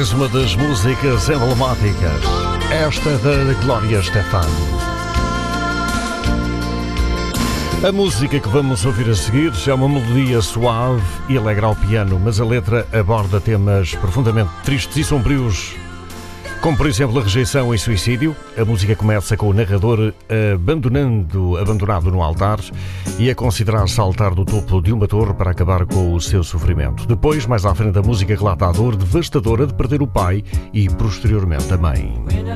mais uma das músicas emblemáticas, esta da Gloria Estefan. A música que vamos ouvir a seguir é uma melodia suave e alegre ao piano, mas a letra aborda temas profundamente tristes e sombrios, como por exemplo a rejeição e suicídio. A música começa com o narrador abandonado no altar e a considerar saltar do topo de uma torre para acabar com o seu sofrimento. Depois, mais à frente, a música relata a dor devastadora de perder o pai e posteriormente a mãe.